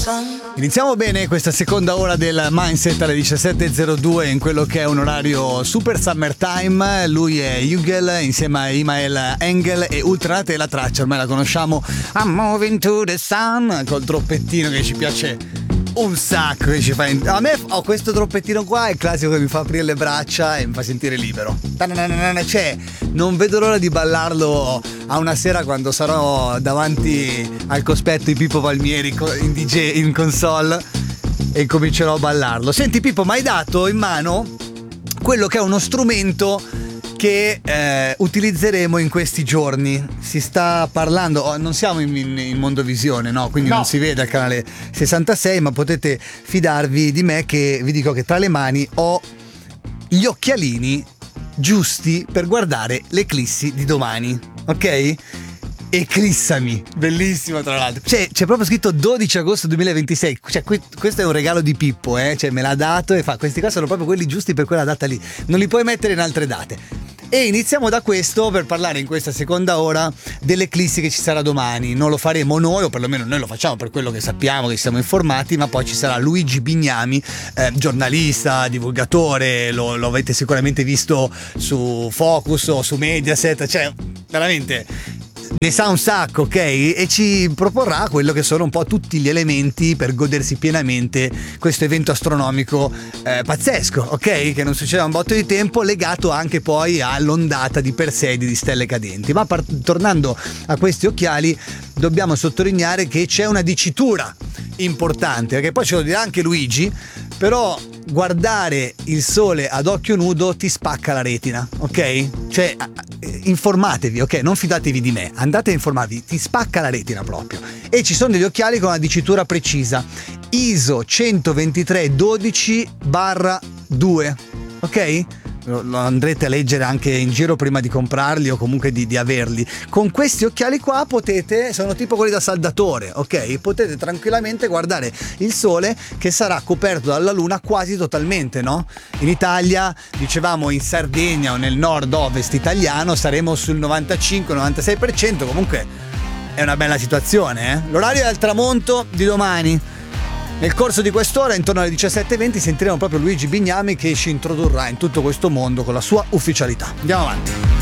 Iniziamo bene questa seconda ora del Mindset alle 17.02 in quello che è un orario super summertime. Lui è Hugel insieme a Imael Engel e Ultranate e la traccia, ormai la conosciamo, I'm moving to the sun, col trompettino che ci piace un sacco, che ci fa a me ho questo trompettino qua, è il classico che mi fa aprire le braccia e mi fa sentire libero. Cioè, non vedo l'ora di ballarlo a una sera quando sarò davanti al cospetto di Pippo Palmieri in DJ in console e comincerò a ballarlo. Senti Pippo, mi hai dato in mano quello che è uno strumento che utilizzeremo in questi giorni. Si sta parlando, non siamo in Mondovisione, no? Quindi no, non si vede al canale 66, ma potete fidarvi di me che vi dico che tra le mani ho gli occhialini giusti per guardare l'eclissi di domani, ok? Eclissami, bellissimo tra l'altro. C'è proprio scritto 12 agosto 2026. Cioè, questo è un regalo di Pippo, cioè me l'ha dato e fa, questi qua sono proprio quelli giusti per quella data lì. Non li puoi mettere in altre date. E iniziamo da questo per parlare in questa seconda ora dell'eclissi che ci sarà domani. Non lo faremo noi, o perlomeno noi lo facciamo per quello che sappiamo, che siamo informati, ma poi ci sarà Luigi Bignami, giornalista, divulgatore, lo avete sicuramente visto su Focus o su Mediaset, cioè veramente ne sa un sacco, ok? E ci proporrà quello che sono un po' tutti gli elementi per godersi pienamente questo evento astronomico pazzesco, ok? Che non succede da un botto di tempo, legato anche poi all'ondata di Perseidi di stelle cadenti. Ma tornando a questi occhiali, dobbiamo sottolineare che c'è una dicitura importante, perché poi ce lo dirà anche Luigi, però guardare il sole ad occhio nudo ti spacca la retina, ok? Cioè informatevi, ok? Non fidatevi di me, andate a informarvi, ti spacca la retina proprio. E ci sono degli occhiali con una dicitura precisa, ISO 12312/2, ok? Lo andrete a leggere anche in giro prima di comprarli o comunque di averli. Con questi occhiali qua sono tipo quelli da saldatore, ok? Potete tranquillamente guardare il sole che sarà coperto dalla luna quasi totalmente, no? In Italia, dicevamo in Sardegna o nel nord-ovest italiano, saremo sul 95-96%, comunque è una bella situazione, L'orario è al tramonto di domani. Nel corso di quest'ora, intorno alle 17.20, sentiremo proprio Luigi Bignami che ci introdurrà in tutto questo mondo con la sua ufficialità. Andiamo avanti.